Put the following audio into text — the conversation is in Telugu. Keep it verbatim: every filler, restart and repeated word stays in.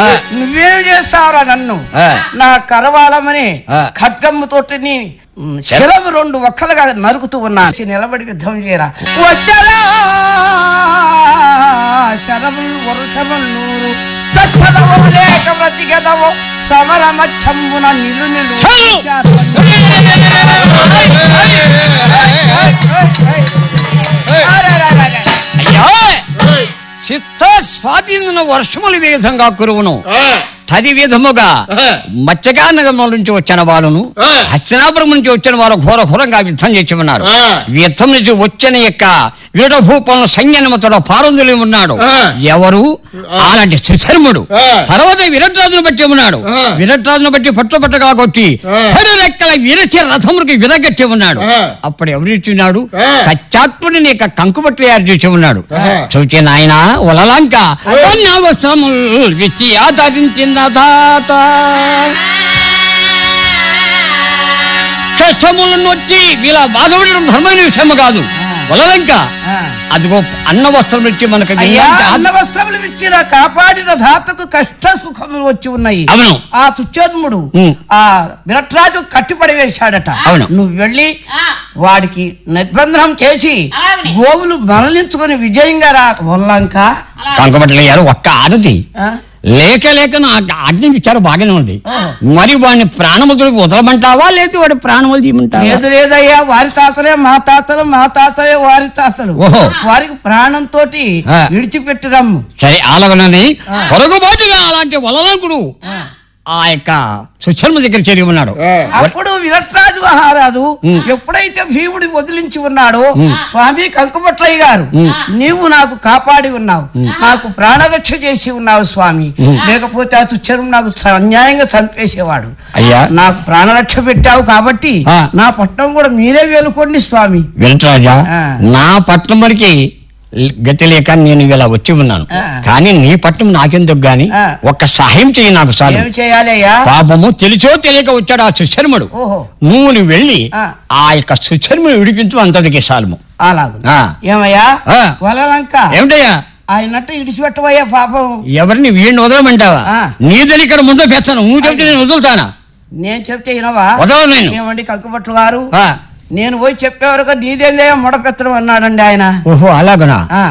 నువ్వేం చేస్తావురా నన్ను నా కరవాలమని ఖడ్గమ్ముతోటి నీ శిలము రెండు ఒక్కలుగా నరుకుతూ ఉన్నా నిలబడి యుద్ధం చేయరా వచ్చరా శరములు వరుషములు నూరు చచ్చదవో లేక బ్రతికెదవో సమరమచ్చంబున నిలు నిలు చిత్త స్వాధీన వర్షములు ఈ విధంగా కురువును తది విధముగా మత్స్యగా నగరం నుంచి వచ్చిన వాళ్ళను హస్తినాపురం నుంచి వచ్చిన వారు ఘోర ఘోరంగా యుద్ధం చేసి ఉన్నారు. యుద్ధం నుంచి వచ్చిన యొక్క వీడభూపంలో సంయనమతోడ పారందులు ఉన్నాడు ఎవరు అలాంటి సుశర్ముడు. తర్వాత విరట్రాజును బట్టి ఉన్నాడు. విరట్రాజును బట్టి పట్టుపట్టగా కొట్టి పది రెక్కల విరచి రథముడికి విరగట్టి ఉన్నాడు. అప్పుడు ఎవరు ఇచ్చినాడు సత్యాత్ముడిని యొక్క కంకుబట్లు తయారు చేసి ఉన్నాడు. చూచి నాయన వలలంక విచ్చి ఆదరించింది కష్టములను వచ్చి వీళ్ళ బాధపడడం ధర్మమైన విషయము కాదు. వలలంక అదిగో అన్న వస్త్రం ఇచ్చి మనకు అన్న వస్త్రములు ఇచ్చిన కాపాడిన ధాతకు కష్ట సుఖములు వచ్చి ఉన్నాయి. అవును ఆ తుచ్చర్ముడు ఆ విరట్రాజు కట్టిపడి వేశాడట. అవును నువ్వు వెళ్ళి వాడికి నిర్బంధనం చేసి గోవులు మరలించుకుని విజయంగా రా. వల్లంక కంకబట్టలయ్యారు ఒక్క ఆడది లేక లేక ఆజ్ఞ ఇచ్చారు బాగానే ఉంది. మరి వాడిని ప్రాణములు వదలమంటావా లేదు వాడి ప్రాణములు తీయమంటావా? లేదు లేదయ్యా వారి తాతలే మా తాతలు మా తాతలే వారి తాతలు వారికి ప్రాణంతో విడిచిపెట్టరమ్ము. సరే అలాగనని పొరుగుబాటుగా అలాంటి వలలంకుడు ఆ యొక్క సుశర్మ దగ్గర చేరి ఉన్నాడు. అప్పుడు విరట్రాజు మహారాజు ఎప్పుడైతే భీముడి వదిలించి ఉన్నాడో స్వామి కంకుపట్లయ్య గారు నీవు నాకు కాపాడి ఉన్నావు, నాకు ప్రాణరక్ష చేసి ఉన్నావు స్వామి, లేకపోతే ఆ తుచ్చరం నాకు అన్యాయంగా చంపేసేవాడు. అయ్యా నాకు ప్రాణరక్ష పెట్టావు కాబట్టి నా పట్నం కూడా మీరే వేలుకోండి స్వామి. విరట్రాజా నా పట్నం వరకు గతి లేక నేను ఇలా వచ్చి ఉన్నాను, కానీ నీ పట్నం నాకెందుకు గాని ఒక్క సహాయం చెయ్యి నాకు సార్. పాపము తెలిసో తెలియక వచ్చాడు ఆ సుశర్ముడు. నువ్వు వెళ్ళి ఆ యొక్క సుశర్ముడు విడిపించు అంతదికి సాలము. అలాగా ఏమయ్యా వలలంక ఏమిటయ్యా ఆయనట్టు ఇడిచిపెట్టవయ్యా పాపం. ఎవరిని వీడిని వదలమంటావా? నీదని ఇక్కడ ముందు పెడతాను, నువ్వు చెప్తే నేను వదులుతానా? నేను చెప్తే వినవా? వదల నేను. ఏమండి కంకుపట్లు గారు నేను పోయి చెప్పేవరకు నీదేందే మొడపెత్తడం అన్నాడండి ఆయన. ఓహో అలాగనా?